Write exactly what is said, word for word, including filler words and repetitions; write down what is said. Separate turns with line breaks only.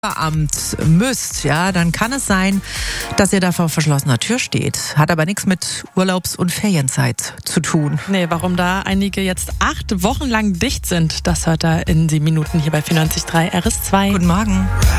Amt müsst, ja, dann kann es sein, dass ihr da vor verschlossener Tür steht. Hat aber nichts mit Urlaubs- und Ferienzeit zu tun.
Nee, warum da einige jetzt acht Wochen lang dicht sind, das hört er in sieben Minuten hier bei vierundneunzig Komma drei R S zwei.
Guten Morgen.